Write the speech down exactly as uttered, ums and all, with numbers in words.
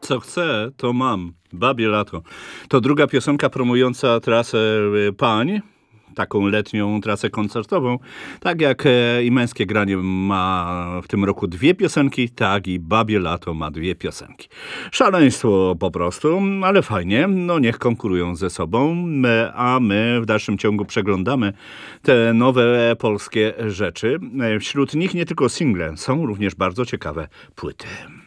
Co chcę, to mam. Babie lato. To druga piosenka promująca trasę y, pań, taką letnią trasę koncertową. Tak jak e, i Męskie Granie ma w tym roku dwie piosenki, tak i Babie Lato ma dwie piosenki. Szaleństwo po prostu, ale fajnie. No niech konkurują ze sobą, my, a my w dalszym ciągu przeglądamy te nowe polskie rzeczy. E, Wśród nich nie tylko single, są również bardzo ciekawe płyty.